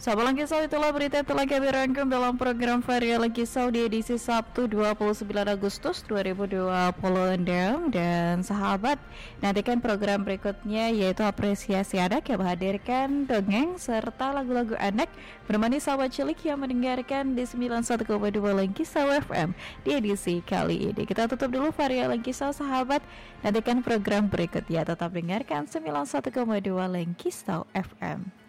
Sahabat Kisau, itulah berita yang telah kami rangkum dalam program Varia Kisau di edisi Sabtu 29 Agustus 2026. Dan sahabat, nantikan program berikutnya yaitu Apresiasi Anak yang menghadirkan dongeng serta lagu-lagu anak menemani sahabat cilik yang mendengarkan di 91,2 Kisau FM di edisi kali ini. Kita tutup dulu Varia Kisau, sahabat. Nantikan program berikutnya, tetap dengarkan 91,2 Kisau FM.